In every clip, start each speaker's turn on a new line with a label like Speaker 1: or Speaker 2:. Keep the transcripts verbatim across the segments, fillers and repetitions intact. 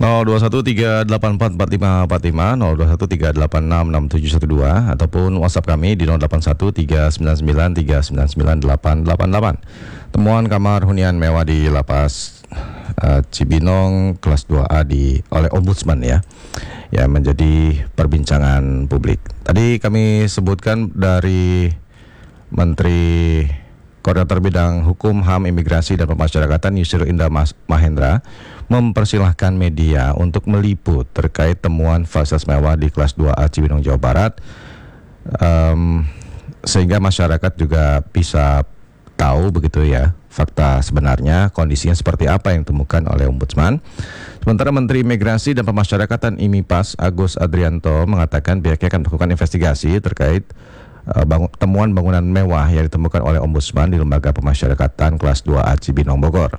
Speaker 1: nol dua satu tiga delapan empat empat lima empat lima, nol dua satu tiga delapan enam enam tujuh satu dua, ataupun WhatsApp kami di nol delapan satu tiga sembilan sembilan tiga sembilan sembilan delapan delapan delapan. Temuan kamar hunian mewah di Lapas uh, Cibinong kelas dua A di oleh Ombudsman ya, ya menjadi perbincangan publik. Tadi kami sebutkan dari Menteri Koordinator Bidang Hukum, H A M, Imigrasi dan Pemasyarakatan Yusril Indah Mahendra mempersilahkan media untuk meliput terkait temuan fasilitas mewah di kelas dua A Cibinong, Jawa Barat, um, sehingga masyarakat juga bisa tahu begitu ya fakta sebenarnya kondisinya seperti apa yang ditemukan oleh Ombudsman. Sementara Menteri Imigrasi dan Pemasyarakatan IMIPAS Agus Adrianto mengatakan pihaknya akan melakukan investigasi terkait Bangun, temuan bangunan mewah yang ditemukan oleh Ombudsman di Lembaga Pemasyarakatan kelas dua A Cibinong, Bogor.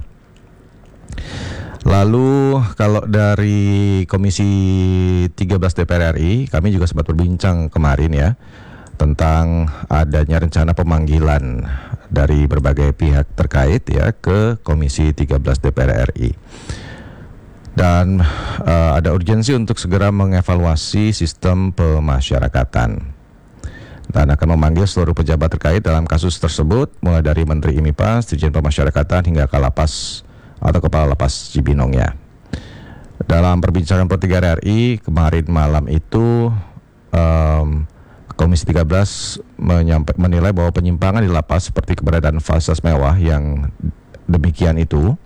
Speaker 1: Lalu kalau dari Komisi tiga belas D P R R I, kami juga sempat berbincang kemarin ya tentang adanya rencana pemanggilan dari berbagai pihak terkait ya ke Komisi tiga belas D P R R I. Dan uh, ada urgensi untuk segera mengevaluasi sistem pemasyarakatan dan akan memanggil seluruh pejabat terkait dalam kasus tersebut, mulai dari Menteri IMIPAS, Dirjen Pemasyarakatan hingga ke Lapas atau Kepala Lapas Cibinong ya. Dalam perbincangan per tiga R R I kemarin malam itu, um, Komisi tiga belas menyampa, menilai bahwa penyimpangan di lapas seperti keberadaan fasilitas mewah yang demikian itu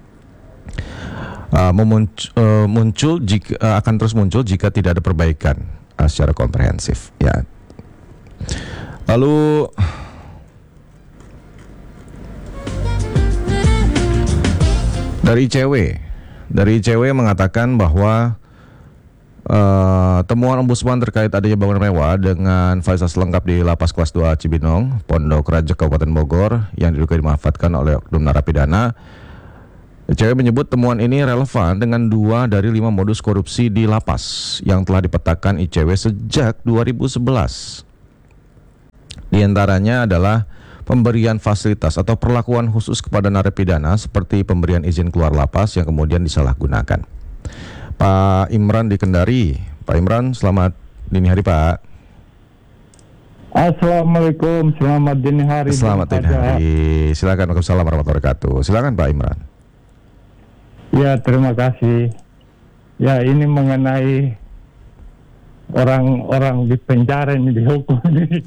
Speaker 1: uh, memunc- uh, muncul jika, uh, akan terus muncul jika tidak ada perbaikan uh, secara komprehensif ya. Lalu dari I C W, dari I C W mengatakan bahwa uh, temuan Ombudsman terkait adanya bangunan mewah dengan fasilitas lengkap di Lapas Kelas dua Cibinong, Pondok Raja, Kabupaten Bogor yang diduga dimanfaatkan oleh oknum narapidana. I C W menyebut temuan ini relevan dengan dua dari lima modus korupsi di lapas yang telah dipetakan I C W sejak dua ribu sebelas. Di antaranya adalah pemberian fasilitas atau perlakuan khusus kepada narapidana seperti pemberian izin keluar lapas yang kemudian disalahgunakan. Pak Imran di Kendari. Pak Imran, selamat dini hari Pak.
Speaker 2: Assalamualaikum, selamat dini hari.
Speaker 1: Selamat dini hari. Silakan. Waalaikumsalam warahmatullahi wabarakatuh. Silakan Pak Imran.
Speaker 2: Ya, terima kasih. Ya, ini mengenai orang-orang di penjara ini dihukum ini.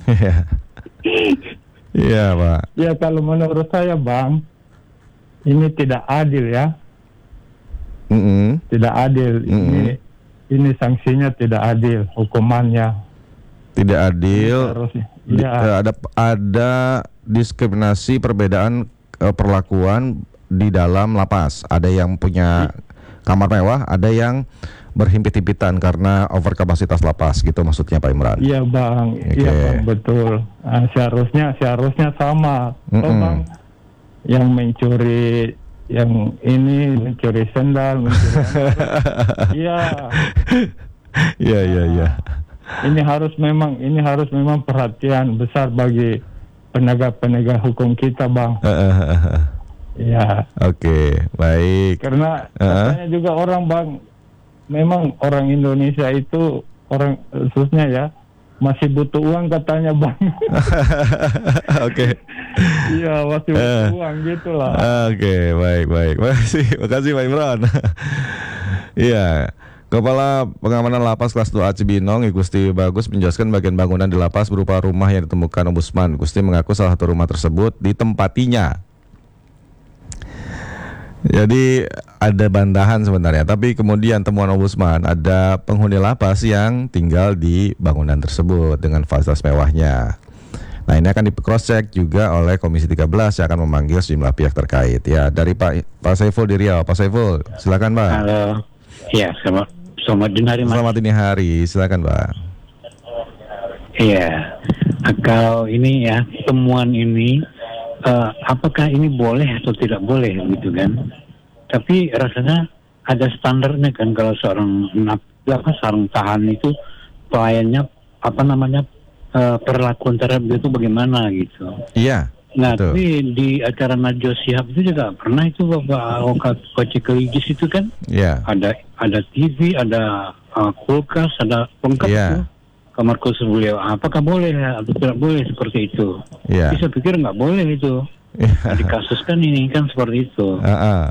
Speaker 1: Iya Pak.
Speaker 2: Ya, kalau menurut saya Bang, ini tidak adil ya.
Speaker 1: Mm-hmm.
Speaker 2: Tidak adil.
Speaker 1: Mm-hmm.
Speaker 2: Ini ini sanksinya tidak adil, hukumannya
Speaker 1: tidak adil.
Speaker 2: Harusnya,
Speaker 1: di,
Speaker 2: ya.
Speaker 1: Ada ada diskriminasi perbedaan uh, perlakuan di dalam lapas. Ada yang punya kamar mewah, ada yang berhimpit-himpitan karena overkapasitas lapas gitu maksudnya Pak Imran.
Speaker 2: Iya Bang,
Speaker 1: okay.
Speaker 2: Iya Bang, betul. Nah, seharusnya seharusnya sama. Oh Bang, yang mencuri yang ini mencuri sendal, mencuri Iya.
Speaker 1: Iya iya iya.
Speaker 2: Ini harus memang ini harus memang perhatian besar bagi penegak-penegak hukum kita Bang. Iya.
Speaker 1: Oke, okay, baik.
Speaker 2: Karena
Speaker 1: uh-huh.
Speaker 2: katanya juga orang Bang, memang orang Indonesia itu orang khususnya ya masih butuh uang katanya Bang.
Speaker 1: Oke.
Speaker 2: Iya masih butuh uh, uang gitulah.
Speaker 1: Oke okay, baik baik. Makasih makasih Pak Imran. Iya. Kepala Pengamanan Lapas Kelas dua A Cibinong, Gusti Bagus menjelaskan bagian bangunan di lapas berupa rumah yang ditemukan Ombudsman. Gusti mengaku salah satu rumah tersebut ditempatinya. Jadi ada bantahan sebenarnya, tapi kemudian temuan Ombudsman ada penghuni lapas yang tinggal di bangunan tersebut dengan fasilitas mewahnya. Nah ini akan di cross check juga oleh Komisi tiga belas yang akan memanggil sejumlah pihak terkait. Ya dari Pak Pak Saiful di Riau. Pak Saiful, silakan Pak.
Speaker 3: Halo, ya selamat selamat dini hari Mas.
Speaker 1: Selamat dini hari, silakan Pak.
Speaker 3: Iya, kalau ini ya temuan ini. Uh, apakah ini boleh atau tidak boleh gitu kan? Tapi rasanya ada standarnya kan kalau seorang apa seorang tahan itu pelayannya apa namanya uh, perlakuan terhadap dia itu bagaimana gitu?
Speaker 1: Iya.
Speaker 3: Nah,
Speaker 1: Betul.
Speaker 3: tapi di acara Najwa Shihab itu juga pernah itu Bapak Oka Koci Keligis itu kan
Speaker 1: Ya.
Speaker 3: ada ada T V, ada uh, kulkas, ada lengkap
Speaker 1: Iya.
Speaker 3: itu kamar khusus beliau. Apakah boleh atau tidak boleh seperti itu?
Speaker 1: Iya.
Speaker 3: Tapi saya pikir nggak boleh itu. Nah, di kasus kan ini kan seperti itu.
Speaker 1: Heeh.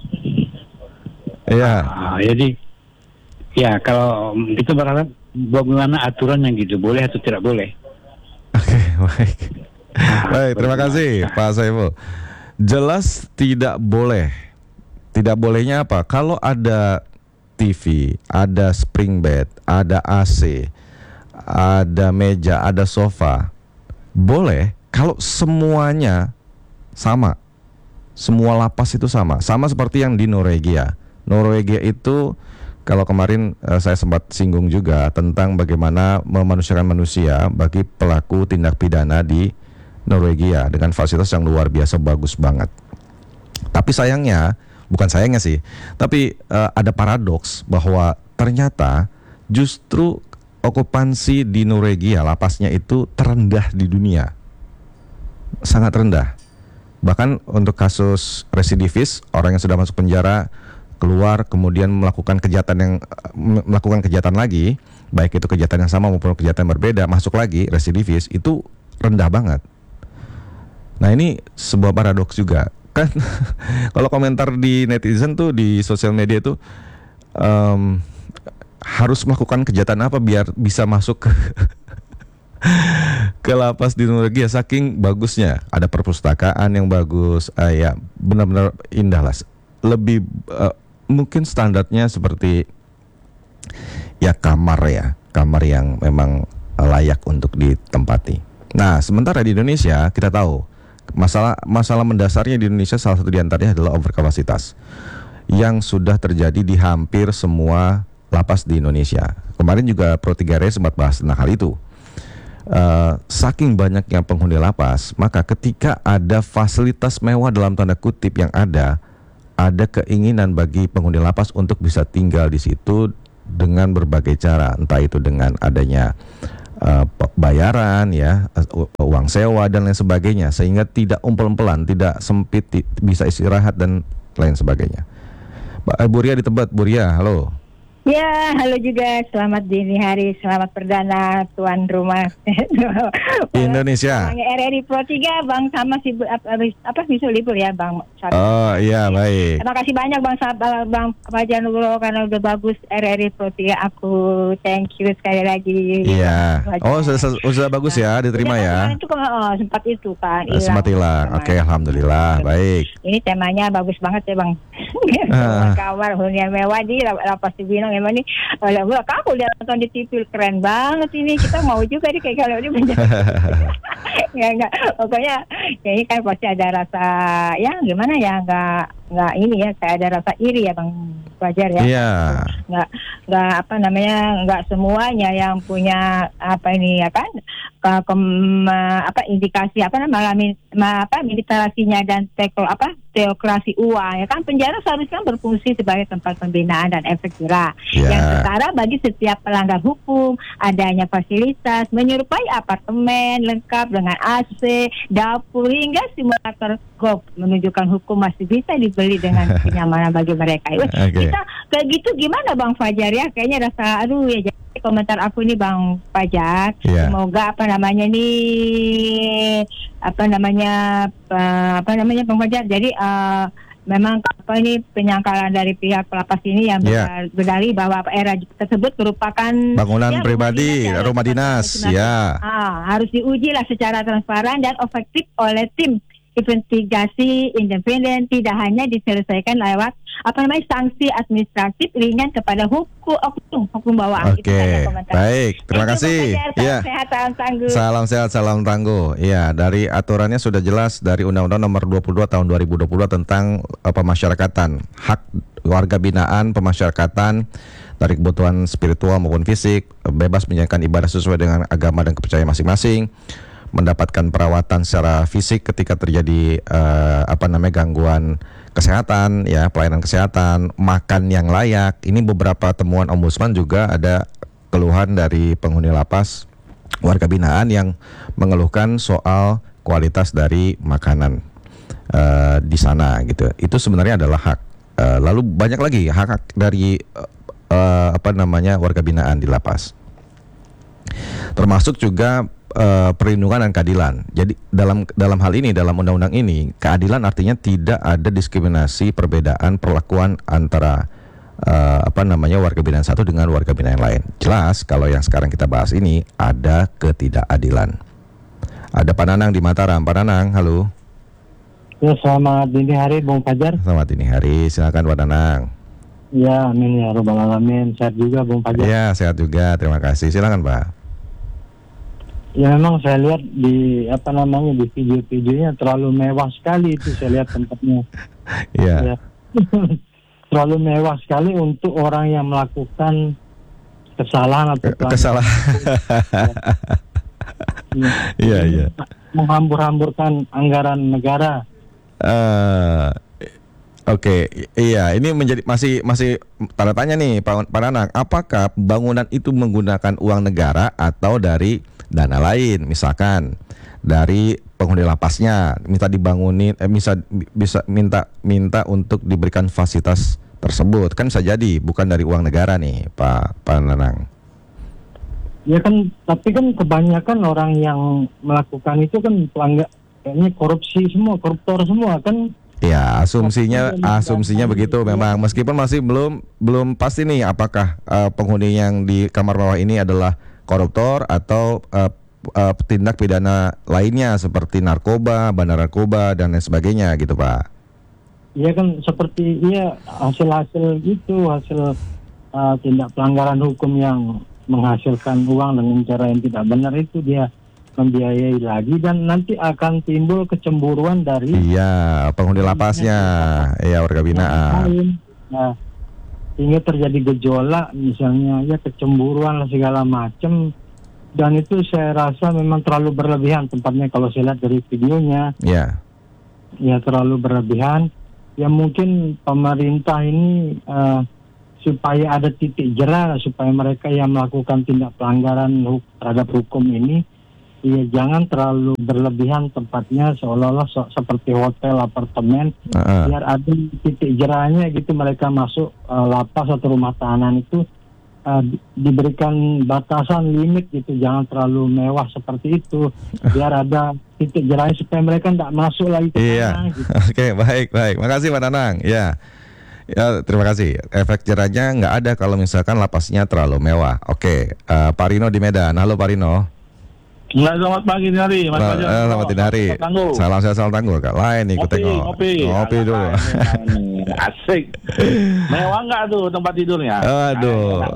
Speaker 1: Iya.
Speaker 3: Ah, jadi ya kalau kita berharap bagaimana aturannya gitu, boleh atau tidak boleh.
Speaker 1: Oke, baik. Baik, terima kasih Pak Saiful. Jelas tidak boleh. Tidak bolehnya apa? Kalau ada T V, ada spring bed, ada A C, ada meja, ada sofa, boleh kalau semuanya sama. Semua lapas itu sama. Sama seperti yang di Norwegia. Norwegia itu kalau kemarin eh, saya sempat singgung juga tentang bagaimana memanusiakan manusia bagi pelaku tindak pidana di Norwegia dengan fasilitas yang luar biasa bagus banget. Tapi sayangnya, bukan sayangnya sih, tapi uh, ada paradoks bahwa ternyata justru okupansi di Norwegia lapasnya itu terendah di dunia, sangat rendah. Bahkan untuk kasus residivis, orang yang sudah masuk penjara keluar kemudian melakukan kejahatan yang melakukan kejahatan lagi, baik itu kejahatan yang sama maupun kejahatan yang berbeda, masuk lagi residivis itu rendah banget. Nah ini sebuah paradoks juga kan. Kalau komentar di netizen tuh di sosial media tuh um, harus melakukan kejahatan apa biar bisa masuk ke, ke lapas di Norwegia, saking bagusnya. Ada perpustakaan yang bagus, uh, ya benar-benar indah lah. Lebih uh, mungkin standarnya seperti ya kamar ya, kamar yang memang layak untuk ditempati. Nah sementara di Indonesia kita tahu Masalah masalah mendasarnya di Indonesia salah satu diantaranya adalah overkapasitas yang sudah terjadi di hampir semua lapas di Indonesia. Kemarin juga Pro tiga R sempat bahas tentang hal itu. Uh, saking banyaknya penghuni lapas, maka ketika ada fasilitas mewah dalam tanda kutip yang ada, ada keinginan bagi penghuni lapas untuk bisa tinggal di situ dengan berbagai cara, entah itu dengan adanya Uh, bayaran ya, uang sewa dan lain sebagainya, sehingga tidak umpel-umpelan, tidak sempit, bisa istirahat dan lain sebagainya. Mbak Buria di Tebet. Buria, halo.
Speaker 4: Ya, halo juga. Selamat dini hari, selamat perdana tuan rumah
Speaker 1: Indonesia.
Speaker 4: Bang R R I Pro tiga, Bang sama si apa, apa bisa libur ya, Bang.
Speaker 1: Oh iya, baik.
Speaker 4: Terima kasih banyak Bang Sabah, Bang Fajar Nurul karena udah bagus R R I Pro tiga. Aku thank you sekali lagi.
Speaker 1: Iya. Oh, sudah, sudah bagus ya, diterima ya.
Speaker 4: Itu kan oh, sempat itu kan hilang.
Speaker 1: Sempat hilang. Oke, alhamdulillah, baik.
Speaker 4: Ini temanya bagus banget ya, Bang.
Speaker 1: Ah.
Speaker 4: Kamar hunian mewah di Lapas Cibinong. Emang nih, oh, kamu udah nonton di T V, keren banget ini. Kita mau juga nih kayak kalau ini ya enggak, pokoknya ya ini kan pasti ada rasa ya gimana ya, enggak enggak ini ya, kayak ada rasa iri ya Bang Fajar ya.
Speaker 1: Iya.
Speaker 4: Enggak enggak apa namanya, enggak semuanya yang punya apa ini ya kan, ke, ke apa indikasi apa namanya apa militerasinya dan tekol apa teokrasi uang ya kan. Penjara seharusnya berfungsi sebagai tempat pembinaan dan efek jerah.
Speaker 1: Yeah.
Speaker 4: Yang setara bagi setiap pelanggar hukum, adanya fasilitas menyerupai apartemen lengkap dengan A C, dapur hingga simulator golf menunjukkan hukum masih bisa dibeli dengan kenyamanan bagi mereka.
Speaker 1: Okay.
Speaker 4: Kita kayak gitu gimana Bang Fajar ya? Kayaknya rasa aduh ya. Jadi komentar aku ini Bang Fajar,
Speaker 1: yeah.
Speaker 4: Semoga apa namanya nih apa namanya uh, apa namanya Bang Fajar. Jadi uh, memang apa ini penyangkalan dari pihak lapas ini yang
Speaker 1: yeah.
Speaker 4: berdalih bahwa era tersebut merupakan
Speaker 1: bangunan
Speaker 4: ya,
Speaker 1: pribadi,
Speaker 4: rumah dinas,
Speaker 1: rumah dinas, ya.
Speaker 4: Ah, harus diuji lah secara transparan dan efektif oleh tim investigasi independen, tidak hanya diselesaikan lewat apa namanya sanksi administratif ringan kepada hukum hukum hukum bawaan.
Speaker 1: Oke, okay. Baik, terima kasih.
Speaker 4: Ya. Sehat, salam tangguh.
Speaker 1: Salam sehat, salam tangguh. Iya, dari aturannya sudah jelas dari Undang-Undang Nomor dua puluh dua Tahun dua ribu dua puluh dua tentang uh, pemasyarakatan, hak warga binaan, pemasyarakatan dari kebutuhan spiritual maupun fisik, bebas menjalankan ibadah sesuai dengan agama dan kepercayaan masing-masing, mendapatkan perawatan secara fisik ketika terjadi uh, apa namanya gangguan kesehatan, ya pelayanan kesehatan, makan yang layak. Ini beberapa temuan Ombudsman, juga ada keluhan dari penghuni lapas warga binaan yang mengeluhkan soal kualitas dari makanan uh, di sana gitu. Itu sebenarnya adalah hak. Uh, lalu banyak lagi hak-hak dari uh, uh, apa namanya warga binaan di lapas. Termasuk juga uh, perlindungan dan keadilan. Jadi dalam dalam hal ini, dalam undang-undang ini, keadilan artinya tidak ada diskriminasi perbedaan perlakuan antara uh, apa namanya warga binaan satu dengan warga binaan yang lain. Jelas kalau yang sekarang kita bahas ini ada ketidakadilan. Ada Pak Nanang di Mataram. Pak Nanang, halo.
Speaker 5: Ya, selamat dini hari Bung Fajar.
Speaker 1: Selamat dini hari, silakan Pak Nanang.
Speaker 5: Ya, amin ya rabbal alamin. Sehat juga Bung Fajar.
Speaker 1: Ya, sehat juga, terima kasih. Silakan Pak.
Speaker 5: Ya, memang saya lihat di apa namanya di video-videonya terlalu mewah sekali itu, saya lihat tempatnya.
Speaker 1: Iya.
Speaker 5: Ya. Terlalu mewah sekali untuk orang yang melakukan kesalahan atau pelanggaran.
Speaker 1: Kesalahan. Iya, iya.
Speaker 5: Menghambur-hamburkan anggaran negara.
Speaker 1: Uh, Oke, okay. Iya, ini menjadi masih masih tanda tanya nih Pak Pak Nanang. Apakah bangunan itu menggunakan uang negara atau dari dana lain, misalkan dari penghuni lapasnya minta dibangunin, eh, bisa bisa minta minta untuk diberikan fasilitas tersebut, kan bisa jadi bukan dari uang negara nih Pak Pak Nanang.
Speaker 5: Ya kan, tapi kan kebanyakan orang yang melakukan itu kan pelanggar, kayaknya korupsi semua, koruptor semua kan.
Speaker 1: Ya, asumsinya asumsinya begitu memang, meskipun masih belum belum pasti nih apakah uh, penghuni yang di kamar bawah ini adalah koruptor atau uh, uh, tindak pidana lainnya seperti narkoba, bandar narkoba dan lain sebagainya gitu Pak.
Speaker 5: Iya kan, seperti iya hasil-hasil itu, hasil uh, tindak pelanggaran hukum yang menghasilkan uang dengan cara yang tidak benar itu dia membiayai lagi, dan nanti akan timbul kecemburuan dari
Speaker 1: iya penghuni lapasnya, iya warga binaan.
Speaker 5: Nah, sehingga terjadi gejolak misalnya, ya kecemburuan lah segala macam, dan itu saya rasa memang terlalu berlebihan tempatnya kalau saya lihat dari videonya.
Speaker 1: Iya.
Speaker 5: Ya terlalu berlebihan. Ya mungkin pemerintah ini uh, supaya ada titik jera, supaya mereka yang melakukan tindak pelanggaran hu- terhadap hukum ini, ya jangan terlalu berlebihan tempatnya seolah-olah so- seperti hotel, apartemen, uh-uh. biar ada titik jerahnya gitu, mereka masuk uh, lapas atau rumah tahanan itu uh, di- diberikan batasan limit gitu, jangan terlalu mewah seperti itu, biar ada titik jerahnya supaya mereka tidak masuk lagi ke
Speaker 1: iya.
Speaker 5: sana. Gitu.
Speaker 1: Oke, baik baik, makasih Pak Nanang. Ya. Ya, terima kasih. Efek jerahnya nggak ada kalau misalkan lapasnya terlalu mewah. Oke, uh, Pak Rino di Medan. Halo Pak Rino.
Speaker 6: Ya, selamat pagi dini hari, Mas Fajar.
Speaker 1: Eh, selamat dini hari. Salam sehat, salam tangguh. Kak lain nih, ikut tengok.
Speaker 6: Ngopi,
Speaker 1: ngopi dulu.
Speaker 6: Asik. Mewah nggak tuh tempat tidurnya?
Speaker 1: Aduh.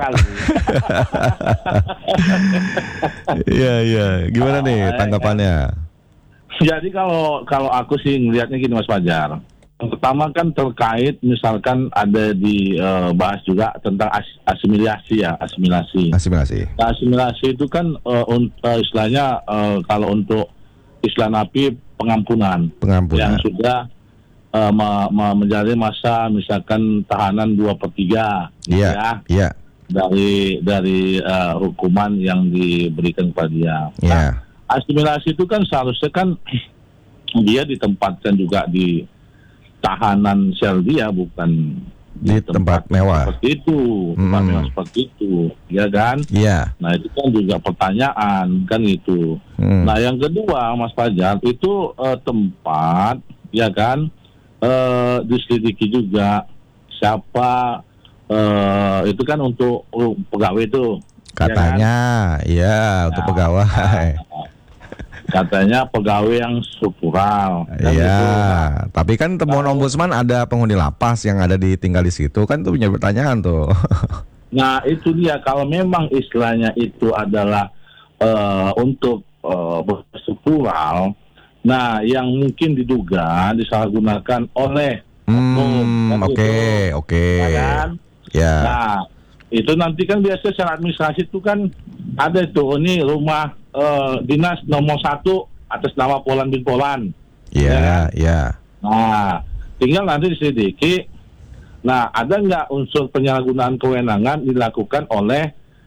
Speaker 1: Iya iya. Gimana nih tanggapannya?
Speaker 6: Jadi kalau kalau aku sih ngelihatnya gini Mas Fajar. Pertama kan terkait misalkan ada dibahas uh, juga tentang as, asimilasi ya, asimilasi.
Speaker 1: Asimilasi.
Speaker 6: Nah, asimilasi itu kan uh, un, uh, istilahnya uh, kalau untuk istilah napi pengampunan.
Speaker 1: Pengampunan.
Speaker 6: Yang sudah uh, ma, ma, menjalani masa misalkan tahanan dua per tiga.
Speaker 1: Iya.
Speaker 6: Ya.
Speaker 1: Iya.
Speaker 6: Dari dari uh, hukuman yang diberikan kepada dia.
Speaker 1: Iya.
Speaker 6: Nah, asimilasi itu kan seharusnya kan dia ditempatkan juga di tahanan sel dia, bukan
Speaker 1: di, di tempat, tempat mewah
Speaker 6: seperti itu, tempat
Speaker 1: hmm.
Speaker 6: mewah seperti itu, ya kan?
Speaker 1: Iya. Yeah.
Speaker 6: Nah itu kan juga pertanyaan kan itu. Hmm. Nah yang kedua Mas Fajar itu uh, tempat, ya kan, uh, diselidiki juga siapa uh, itu kan untuk uh, pegawai itu.
Speaker 1: Katanya, ya, kan? ya untuk nah, pegawai. Nah,
Speaker 6: katanya pegawai yang struktural.
Speaker 1: Iya, gitu. Tapi kan temuan nah, ombudsman ada penghuni lapas yang ada di tinggal di situ, kan tuh punya pertanyaan tuh.
Speaker 6: Nah itu dia, kalau memang istilahnya itu adalah uh, untuk uh, struktural, nah yang mungkin diduga disalahgunakan oleh
Speaker 1: hmm, oke oke. Ya.
Speaker 6: Nah itu nanti kan biasa secara administrasi itu kan ada itu, ini rumah Uh, dinas nomor satu atas nama Polan bin Polan.
Speaker 1: Iya, yeah, iya. Yeah.
Speaker 6: Nah, tinggal nanti diselidiki. Nah, ada nggak unsur penyalahgunaan kewenangan dilakukan oleh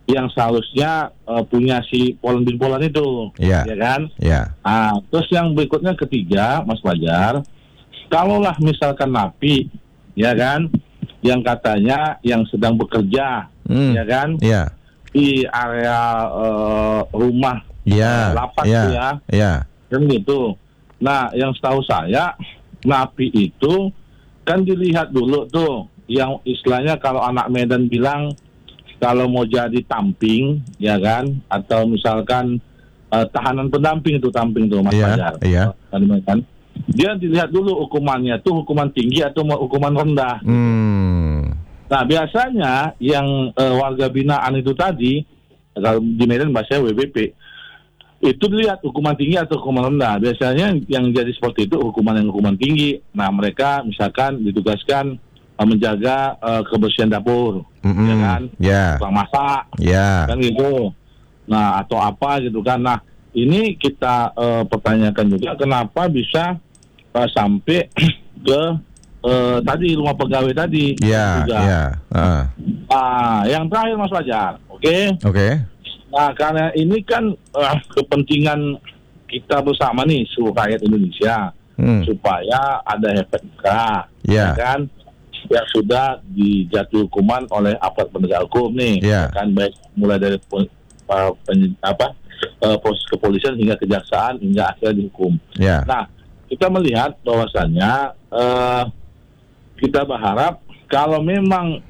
Speaker 6: yang seharusnya uh, punya si Polan bin Polan itu,
Speaker 1: Iya.
Speaker 6: ya kan?
Speaker 1: Ya.
Speaker 6: Ah, terus yang berikutnya ketiga, Mas Fajar, kalaulah misalkan napi, ya kan, yang katanya yang sedang bekerja,
Speaker 1: Hmm.
Speaker 6: ya kan,
Speaker 1: Ya.
Speaker 6: di area uh, rumah
Speaker 1: Ya.
Speaker 6: uh, lapas
Speaker 1: Ya.
Speaker 6: tuh ya,
Speaker 1: Ya.
Speaker 6: kan gitu. Nah, yang setahu saya napi itu kan dilihat dulu tuh, yang istilahnya kalau anak Medan bilang kalau mau jadi tamping, ya kan, atau misalkan uh, tahanan pendamping itu tamping tuh Mas
Speaker 1: Iya,
Speaker 6: Fajar,
Speaker 1: iya.
Speaker 6: kan? Dia dilihat dulu hukumannya tuh hukuman tinggi atau mau hukuman rendah.
Speaker 1: Hmm.
Speaker 6: Nah biasanya yang uh, warga binaan itu tadi, kalau di Medan bahasanya W B P, itu dilihat hukuman tinggi atau hukuman rendah. Biasanya yang jadi seperti itu hukuman yang hukuman tinggi. Nah mereka misalkan ditugaskan uh, menjaga uh, kebersihan dapur,
Speaker 1: Mm-mm.
Speaker 6: ya kan,
Speaker 1: Ya.
Speaker 6: tukang masak,
Speaker 1: Ya.
Speaker 6: kan gitu. Nah atau apa gitu kan. Nah ini kita uh, pertanyakan juga kenapa bisa uh, sampai ke uh, tadi rumah pegawai tadi.
Speaker 1: Ya.
Speaker 6: juga.
Speaker 1: Ya. Ah.
Speaker 6: Ah, yang terakhir Mas Fajar, oke?
Speaker 1: Oke.
Speaker 6: Nah karena ini kan uh, kepentingan kita bersama nih seluruh rakyat Indonesia,
Speaker 1: Hmm.
Speaker 6: supaya ada efek jerah,
Speaker 1: Ya.
Speaker 6: kan? Yang sudah dijatuhi hukuman oleh aparat penegak hukum nih,
Speaker 1: Ya.
Speaker 6: kan, baik mulai dari pun, uh, pen, apa uh, proses kepolisian hingga kejaksaan hingga akhirnya dihukum.
Speaker 1: Ya.
Speaker 6: Nah kita melihat bahwasannya uh, kita berharap kalau memang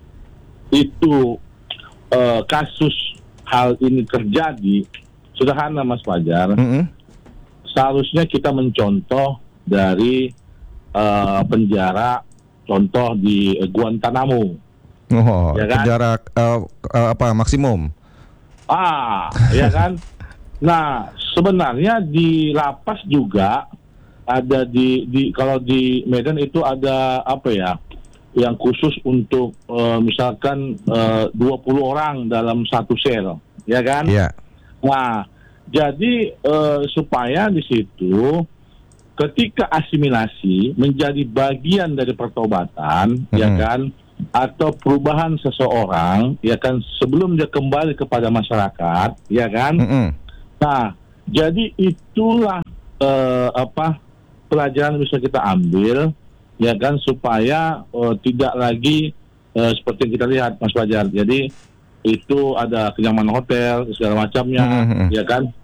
Speaker 6: itu uh, kasus hal ini terjadi, sederhana Mas Fajar,
Speaker 1: Mm-mm.
Speaker 6: seharusnya kita mencontoh dari uh, penjara contoh di Guantanamo.
Speaker 1: Oh,
Speaker 6: Ya kan?
Speaker 1: penjara uh, uh, apa maksimum?
Speaker 6: Ah, ya kan? Nah, sebenarnya di lapas juga ada di di kalau di Medan itu ada apa ya? Yang khusus untuk uh, misalkan uh, dua puluh orang dalam satu sel, ya kan?
Speaker 1: Ya.
Speaker 6: Nah, jadi uh, supaya di situ ketika asimilasi menjadi bagian dari pertobatan,
Speaker 1: Hmm.
Speaker 6: ya kan, atau perubahan seseorang, ya kan, sebelum dia kembali kepada masyarakat, ya kan.
Speaker 1: Mm-mm.
Speaker 6: Nah, jadi itulah eh, apa pelajaran yang bisa kita ambil, ya kan, supaya eh, tidak lagi eh, seperti yang kita lihat Mas Fajar. Jadi itu ada kenyamanan hotel segala macamnya,
Speaker 1: Mm-mm.
Speaker 6: ya kan.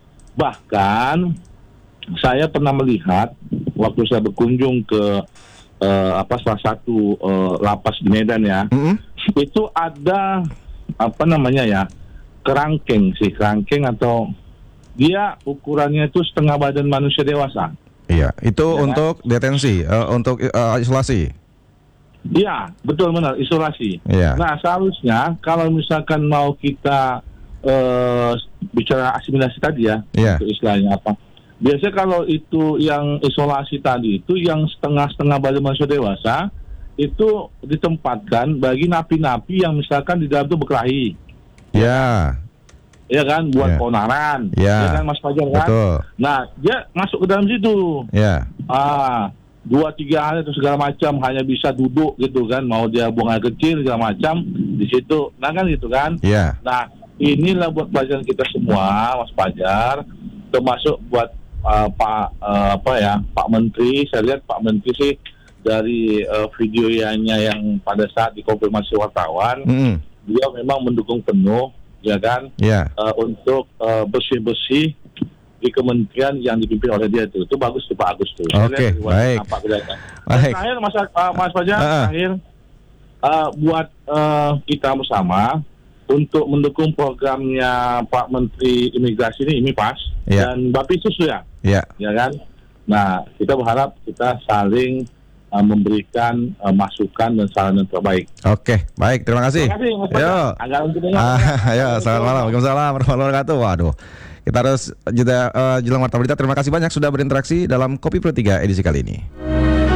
Speaker 6: Bahkan saya pernah melihat waktu saya berkunjung ke uh, apa salah satu uh, lapas di Medan ya,
Speaker 1: Mm-mm.
Speaker 6: itu ada apa namanya ya, kerangkeng sih, kerangkeng atau dia ukurannya itu setengah badan manusia dewasa.
Speaker 1: Iya, itu
Speaker 6: Ya,
Speaker 1: untuk detensi, uh, untuk uh, isolasi.
Speaker 6: Iya, betul benar, isolasi.
Speaker 1: Iya.
Speaker 6: Nah seharusnya kalau misalkan mau kita uh, bicara asimilasi tadi ya,
Speaker 1: Iya.
Speaker 6: itu istilahnya apa? Biasanya kalau itu yang isolasi tadi itu yang setengah-setengah badan manusia dewasa itu ditempatkan bagi napi-napi yang misalkan di dalam itu berkelahi,
Speaker 1: Ya.
Speaker 6: ya kan, buat
Speaker 1: Ya.
Speaker 6: keonaran,
Speaker 1: Ya.
Speaker 6: ya kan Mas Fajar kan.
Speaker 1: Betul.
Speaker 6: Nah dia masuk ke dalam situ,
Speaker 1: Ya.
Speaker 6: ah dua tiga hari itu segala macam hanya bisa duduk gitu kan, mau dia buang air kecil segala macam di situ, nah kan gitu kan.
Speaker 1: Ya.
Speaker 6: Nah inilah buat pelajaran kita semua Mas Fajar, termasuk buat Uh, Pak uh, apa ya Pak Menteri. Saya lihat Pak Menteri sih dari uh, videonya yang pada saat dikonfirmasi wartawan,
Speaker 1: Mm-mm.
Speaker 6: dia memang mendukung penuh, ya kan,
Speaker 1: Ya.
Speaker 6: uh, untuk uh, bersih-bersih di kementerian yang dipimpin oleh dia itu. Itu bagus tuh Pak Agus tuh. Saya
Speaker 1: Oke,
Speaker 6: lihat
Speaker 1: baik.
Speaker 6: nampak kelihatan. Dan
Speaker 1: Baik.
Speaker 6: terakhir Mas uh, Mas Fajar,
Speaker 1: Ah, ah.
Speaker 6: terakhir uh, buat uh, kita bersama untuk mendukung programnya Pak Menteri Imigrasi ini, ini pas,
Speaker 1: Ya.
Speaker 6: dan Bapisus ya,
Speaker 1: Ya.
Speaker 6: ya kan. Nah, kita berharap kita saling uh, memberikan uh, masukan dan saran yang terbaik.
Speaker 1: Oke, baik. Terima kasih.
Speaker 6: Terima kasih, Mas Fajar.
Speaker 1: Yo.
Speaker 6: Agak untuk dengar.
Speaker 1: Ah, ayo, selamat malam. Waalaikumsalam warahmatullahi wabarakatuh. Waduh. Kita harus jeda uh, jelang warta berita. Terima kasih banyak sudah berinteraksi dalam Kopi Pro tiga edisi kali ini.